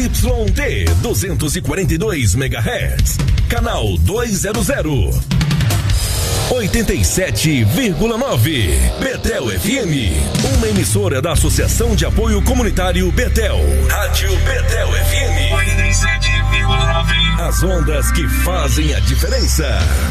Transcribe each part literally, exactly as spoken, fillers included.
Y T duzentos e quarenta e dois megahertz, canal duzentos. oitenta e sete vírgula nove Betel F M, uma emissora da Associação de Apoio Comunitário Betel. Rádio Betel F M oitenta e sete vírgula nove. As ondas que fazem a diferença.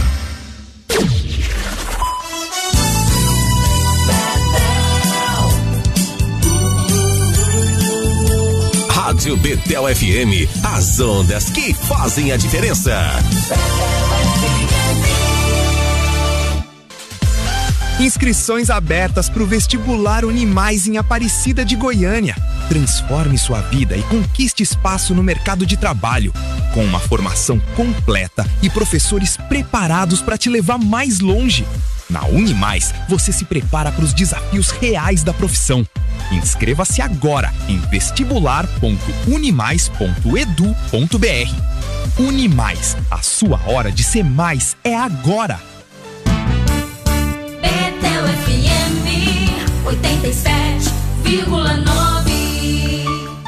Rádio Betel F M, as ondas que fazem a diferença. Inscrições abertas para o vestibular Unimais em Aparecida de Goiânia. Transforme sua vida e conquiste espaço no mercado de trabalho, com uma formação completa e professores preparados para te levar mais longe. Na Unimais, você se prepara para os desafios reais da profissão. Inscreva-se agora em vestibular ponto unimais ponto edu ponto br. Unimais, a sua hora de ser mais é agora. Betel F M oitenta e sete vírgula nove.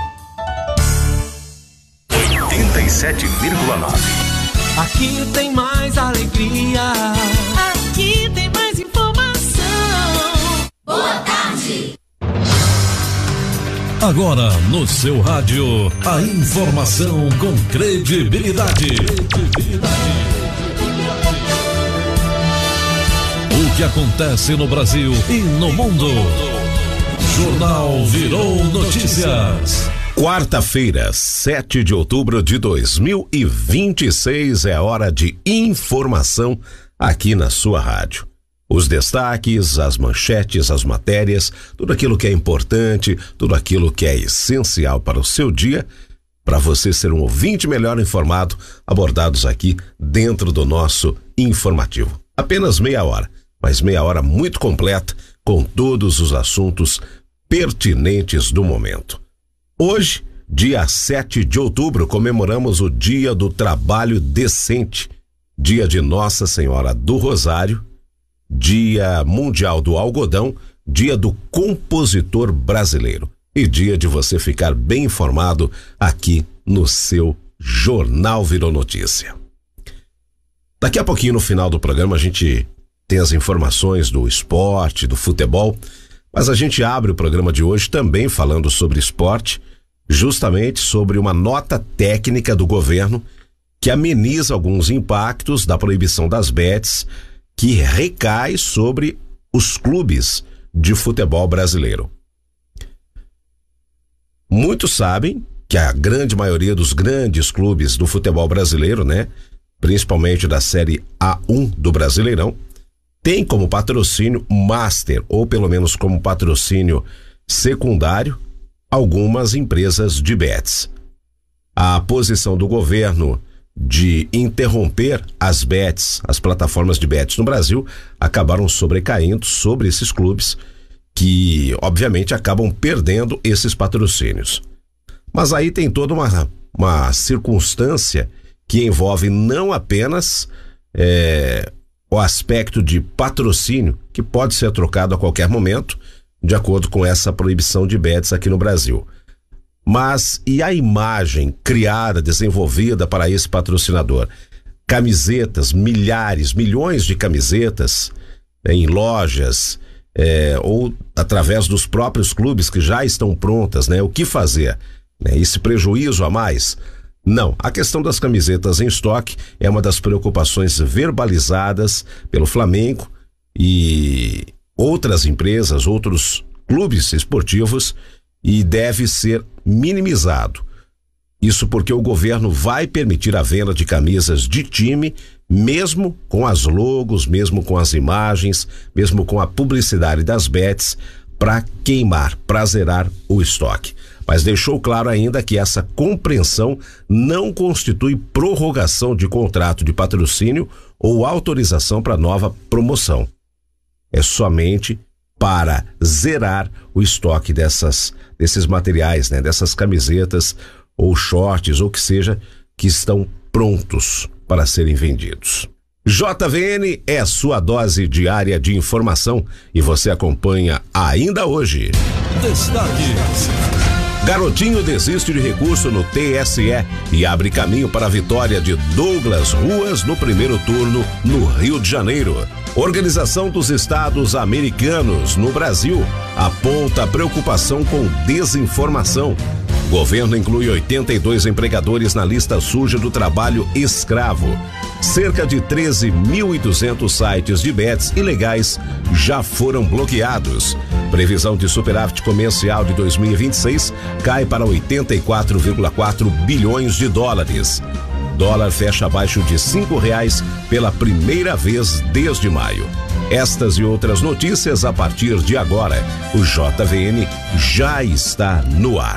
oitenta e sete vírgula nove. Aqui tem mais alegria. Aqui tem mais informação. Boa tarde. Agora no seu rádio, a informação com credibilidade. Credibilidade. O que acontece no Brasil e no mundo. Jornal Virou Notícias. Quarta-feira, sete de outubro de dois mil e vinte e seis, é hora de informação aqui na sua rádio. Os destaques, as manchetes, as matérias, tudo aquilo que é importante, tudo aquilo que é essencial para o seu dia, para você ser um ouvinte melhor informado, abordados aqui dentro do nosso informativo. Apenas meia hora, mas meia hora muito completa, com todos os assuntos pertinentes do momento. Hoje, dia sete de outubro, comemoramos o Dia do Trabalho Decente, Dia de Nossa Senhora do Rosário, Dia Mundial do Algodão, Dia do Compositor Brasileiro e dia de você ficar bem informado aqui no seu Jornal Virou Notícia. Daqui a pouquinho, no final do programa, a gente tem as informações do esporte, do futebol, mas a gente abre o programa de hoje também falando sobre esporte, justamente sobre uma nota técnica do governo que ameniza alguns impactos da proibição das bets que recai sobre os clubes de futebol brasileiro. Muitos sabem que a grande maioria dos grandes clubes do futebol brasileiro, né, principalmente da Série A um do Brasileirão, tem como patrocínio master, ou pelo menos como patrocínio secundário, algumas empresas de bets. A posição do governo de interromper as bets, as plataformas de bets no Brasil, acabaram sobrecaindo sobre esses clubes que, obviamente, acabam perdendo esses patrocínios. Mas aí tem toda uma, uma circunstância que envolve não apenas é, o aspecto de patrocínio, que pode ser trocado a qualquer momento, de acordo com essa proibição de bets aqui no Brasil. Mas e a imagem criada, desenvolvida para esse patrocinador? Camisetas, milhares, milhões de camisetas né, em lojas é, ou através dos próprios clubes que já estão prontas, né? O que fazer? Né, esse prejuízo a mais? Não, a questão das camisetas em estoque é uma das preocupações verbalizadas pelo Flamengo e outras empresas, outros clubes esportivos, e deve ser minimizado. Isso porque o governo vai permitir a venda de camisas de time, mesmo com as logos, mesmo com as imagens, mesmo com a publicidade das bets, para queimar, para zerar o estoque. Mas deixou claro ainda que essa compreensão não constitui prorrogação de contrato de patrocínio ou autorização para nova promoção. É somente para zerar o estoque dessas, desses materiais, né? Dessas camisetas ou shorts ou que seja, que estão prontos para serem vendidos. J V N é a sua dose diária de informação e você acompanha ainda hoje. Destaques Garotinho desiste de recurso no T S E e abre caminho para a vitória de Douglas Ruas no primeiro turno no Rio de Janeiro. Organização dos Estados Americanos no Brasil aponta preocupação com desinformação. Governo inclui oitenta e dois empregadores na lista suja do trabalho escravo. Cerca de treze mil e duzentos sites de bets ilegais já foram bloqueados. Previsão de superávit comercial de dois mil e vinte e seis cai para oitenta e quatro vírgula quatro bilhões de dólares. Dólar fecha abaixo de cinco reais pela primeira vez desde maio. Estas e outras notícias a partir de agora. O J V N já está no ar.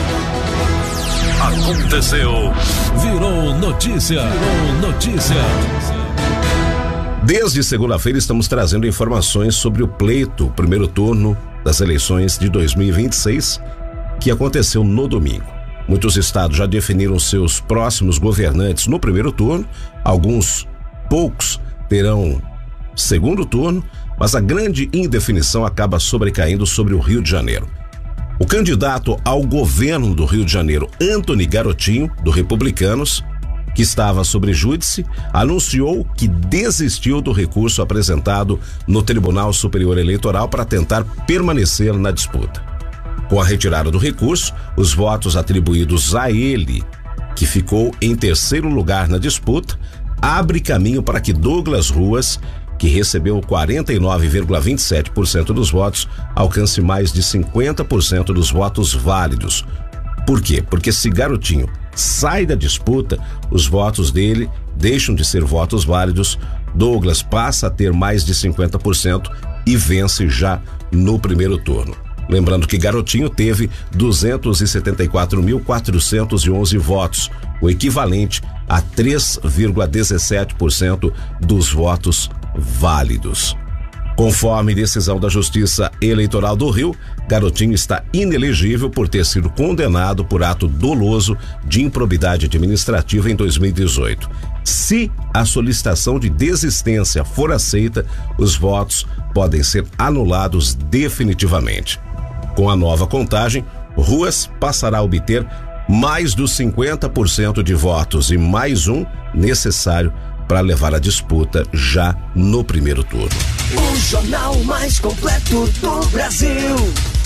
Aconteceu, virou notícia, virou notícia. Desde segunda-feira estamos trazendo informações sobre o pleito, primeiro turno das eleições de dois mil e vinte e seis, que aconteceu no domingo. Muitos estados já definiram seus próximos governantes no primeiro turno, alguns poucos terão segundo turno, mas a grande indefinição acaba sobrecaindo sobre o Rio de Janeiro. O candidato ao governo do Rio de Janeiro, Antony Garotinho, do Republicanos, que estava sob júdice, anunciou que desistiu do recurso apresentado no Tribunal Superior Eleitoral para tentar permanecer na disputa. Com a retirada do recurso, os votos atribuídos a ele, que ficou em terceiro lugar na disputa, abre caminho para que Douglas Ruas, que recebeu quarenta e nove vírgula vinte e sete por cento dos votos, alcance mais de cinquenta por cento dos votos válidos. Por quê? Porque se Garotinho sai da disputa, os votos dele deixam de ser votos válidos, Douglas passa a ter mais de cinquenta por cento e vence já no primeiro turno. Lembrando que Garotinho teve duzentos e setenta e quatro mil quatrocentos e onze votos, o equivalente a três vírgula dezessete por cento dos votos válidos. Conforme decisão da Justiça Eleitoral do Rio, Garotinho está inelegível por ter sido condenado por ato doloso de improbidade administrativa em dois mil e dezoito. Se a solicitação de desistência for aceita, os votos podem ser anulados definitivamente. Com a nova contagem, Ruas passará a obter mais dos cinquenta por cento de votos e mais um necessário para levar a disputa já no primeiro turno. O jornal mais completo do Brasil.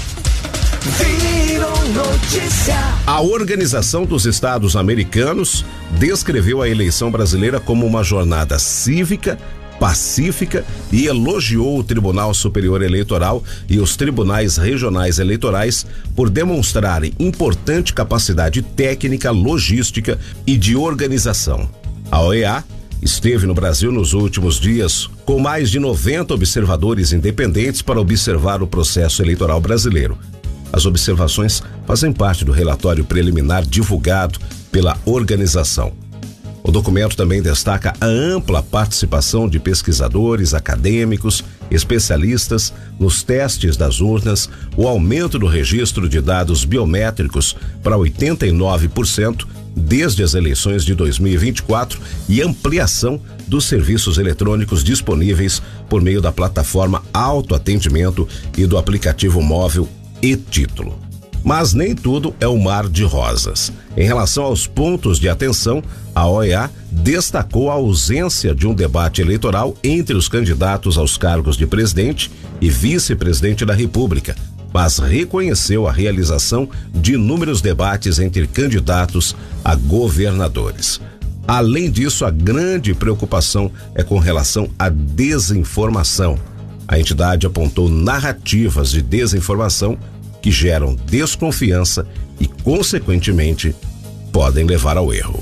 Virou notícia. A Organização dos Estados Americanos descreveu a eleição brasileira como uma jornada cívica, pacífica e elogiou o Tribunal Superior Eleitoral e os tribunais regionais eleitorais por demonstrarem importante capacidade técnica, logística e de organização. A O E A esteve no Brasil nos últimos dias com mais de noventa observadores independentes para observar o processo eleitoral brasileiro. As observações fazem parte do relatório preliminar divulgado pela organização. O documento também destaca a ampla participação de pesquisadores, acadêmicos, especialistas nos testes das urnas, o aumento do registro de dados biométricos para oitenta e nove por cento desde as eleições de dois mil e vinte e quatro e ampliação dos serviços eletrônicos disponíveis por meio da plataforma Autoatendimento e do aplicativo móvel e-Título. Mas nem tudo é um mar de rosas. Em relação aos pontos de atenção, a O E A destacou a ausência de um debate eleitoral entre os candidatos aos cargos de presidente e vice-presidente da República, mas reconheceu a realização de inúmeros debates entre candidatos a governadores. Além disso, a grande preocupação é com relação à desinformação. A entidade apontou narrativas de desinformação que geram desconfiança e, consequentemente, podem levar ao erro.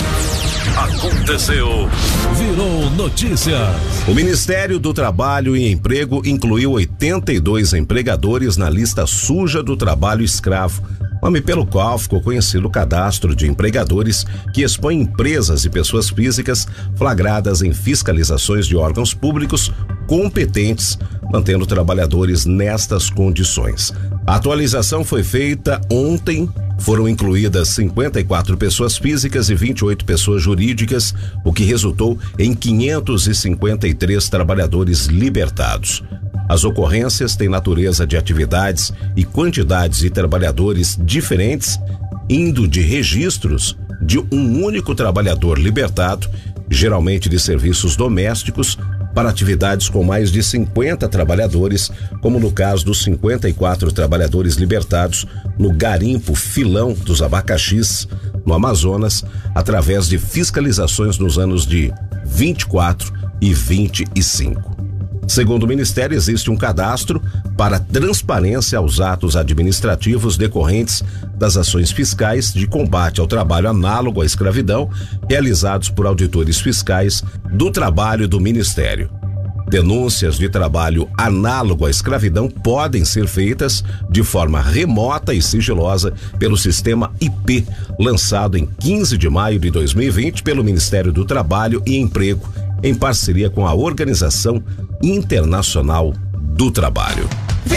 Aconteceu, virou notícia. O Ministério do Trabalho e Emprego incluiu oitenta e dois empregadores na lista suja do trabalho escravo, nome pelo qual ficou conhecido o cadastro de empregadores que expõe empresas e pessoas físicas flagradas em fiscalizações de órgãos públicos competentes, mantendo trabalhadores nestas condições. A atualização foi feita ontem. Foram incluídas cinquenta e quatro pessoas físicas e vinte e oito pessoas jurídicas, o que resultou em quinhentos e cinquenta e três trabalhadores libertados. As ocorrências têm natureza de atividades e quantidades de trabalhadores diferentes, indo de registros de um único trabalhador libertado, geralmente de serviços domésticos, para atividades com mais de cinquenta trabalhadores, como no caso dos cinquenta e quatro trabalhadores libertados no garimpo Filão dos Abacaxis, no Amazonas, através de fiscalizações nos anos de vinte e quatro e vinte e cinco. Segundo o Ministério, existe um cadastro para transparência aos atos administrativos decorrentes das ações fiscais de combate ao trabalho análogo à escravidão, realizados por auditores fiscais do trabalho do Ministério. Denúncias de trabalho análogo à escravidão podem ser feitas de forma remota e sigilosa pelo sistema I P, lançado em quinze de maio de dois mil e vinte pelo Ministério do Trabalho e Emprego, em parceria com a Organização Internacional do Trabalho.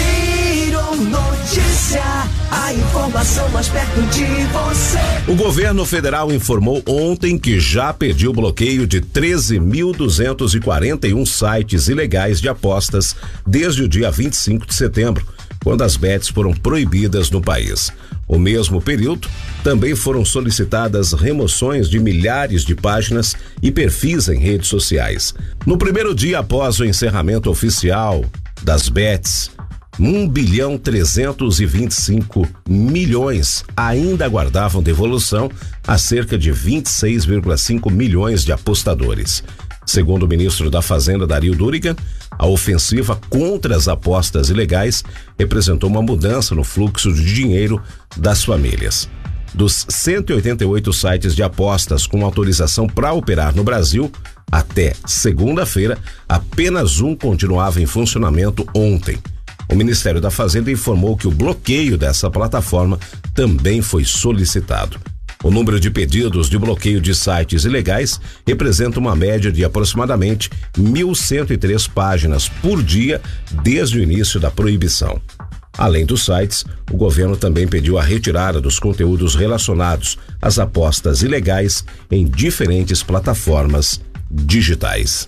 Virou notícia, a informação mais perto de você. O governo federal informou ontem que já pediu bloqueio de treze mil duzentos e quarenta e um sites ilegais de apostas desde o dia vinte e cinco de setembro, quando as bets foram proibidas no país. No mesmo período, também foram solicitadas remoções de milhares de páginas e perfis em redes sociais. No primeiro dia após o encerramento oficial das bets, um bilhão trezentos e vinte e cinco milhões ainda aguardavam devolução a cerca de vinte e seis vírgula cinco milhões de apostadores. Segundo o ministro da Fazenda, Dario Durigan, a ofensiva contra as apostas ilegais representou uma mudança no fluxo de dinheiro das famílias. Dos cento e oitenta e oito sites de apostas com autorização para operar no Brasil, até segunda-feira, apenas um continuava em funcionamento ontem. O Ministério da Fazenda informou que o bloqueio dessa plataforma também foi solicitado. O número de pedidos de bloqueio de sites ilegais representa uma média de aproximadamente mil cento e três páginas por dia desde o início da proibição. Além dos sites, o governo também pediu a retirada dos conteúdos relacionados às apostas ilegais em diferentes plataformas digitais.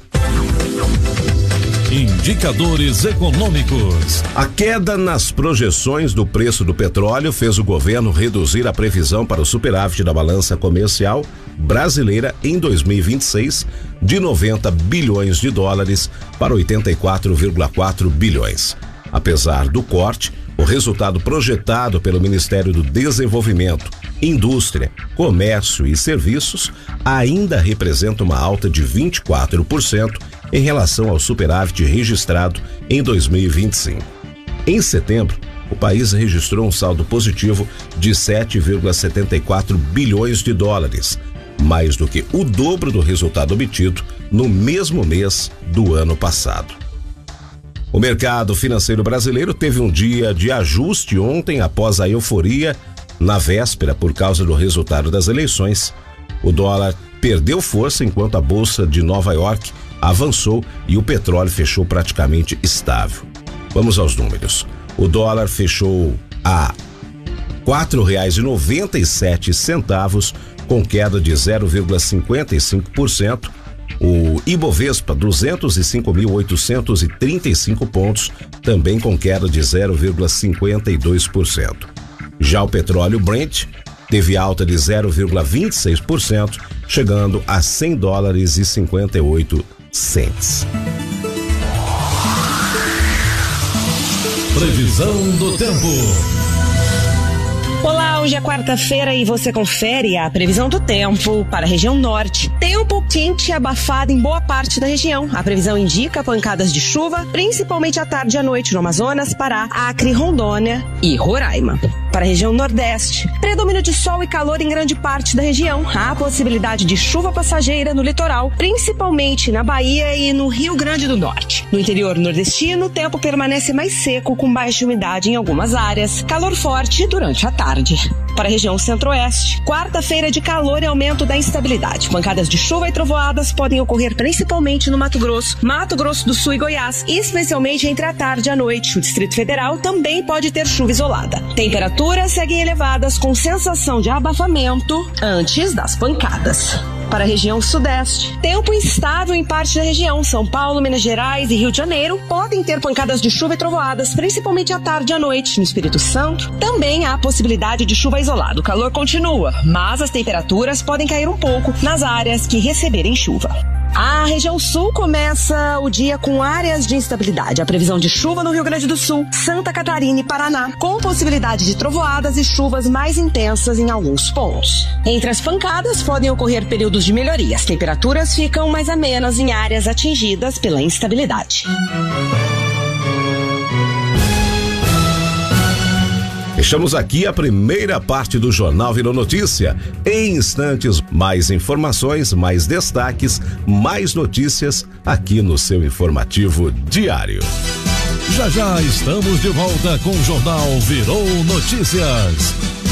Indicadores econômicos. A queda nas projeções do preço do petróleo fez o governo reduzir a previsão para o superávit da balança comercial brasileira em dois mil e vinte e seis de noventa bilhões de dólares para oitenta e quatro vírgula quatro bilhões. Apesar do corte, o resultado projetado pelo Ministério do Desenvolvimento, Indústria, Comércio e Serviços ainda representa uma alta de vinte e quatro por cento em relação ao superávit registrado em dois mil e vinte e cinco. Em setembro, o país registrou um saldo positivo de sete vírgula setenta e quatro bilhões de dólares, mais do que o dobro do resultado obtido no mesmo mês do ano passado. O mercado financeiro brasileiro teve um dia de ajuste ontem após a euforia na véspera por causa do resultado das eleições. O dólar perdeu força enquanto a Bolsa de Nova York avançou e o petróleo fechou praticamente estável. Vamos aos números. O dólar fechou a quatro reais e noventa e sete centavos, com queda de zero vírgula cinquenta e cinco por cento. O Ibovespa, duzentos e cinco mil oitocentos e trinta e cinco pontos, também com queda de zero vírgula cinquenta e dois por cento. Já o petróleo Brent teve alta de zero vírgula vinte e seis por cento, chegando a cem dólares e cinquenta e oito centes. Previsão do tempo. Olá, hoje é quarta-feira e você confere a previsão do tempo para a região norte. Tempo quente e abafado em boa parte da região. A previsão indica pancadas de chuva, principalmente à tarde e à noite no Amazonas, Pará, Acre, Rondônia e Roraima. Para a região nordeste, predomínio de sol e calor em grande parte da região. Há possibilidade de chuva passageira no litoral, principalmente na Bahia e no Rio Grande do Norte. No interior nordestino, o tempo permanece mais seco, com baixa umidade em algumas áreas. Calor forte durante a tarde. Para a região centro-oeste, quarta-feira de calor e aumento da instabilidade. Pancadas de chuva e trovoadas podem ocorrer principalmente no Mato Grosso, Mato Grosso do Sul e Goiás, especialmente entre a tarde e a noite. O Distrito Federal também pode ter chuva isolada. Temperaturas seguem elevadas com sensação de abafamento antes das pancadas. Para a região sudeste, tempo instável em parte da região. São Paulo, Minas Gerais e Rio de Janeiro podem ter pancadas de chuva e trovoadas, principalmente à tarde e à noite. No Espírito Santo, também há possibilidade de chuva isolada. O calor continua, mas as temperaturas podem cair um pouco nas áreas que receberem chuva. A região sul começa o dia com áreas de instabilidade. A previsão de chuva no Rio Grande do Sul, Santa Catarina e Paraná, com possibilidade de trovoadas e chuvas mais intensas em alguns pontos. Entre as pancadas podem ocorrer períodos de melhoria. As temperaturas ficam mais amenas em áreas atingidas pela instabilidade. Fechamos aqui a primeira parte do Jornal Virou Notícia. Em instantes, mais informações, mais destaques, mais notícias aqui no seu informativo diário. Já já estamos de volta com o Jornal Virou Notícias.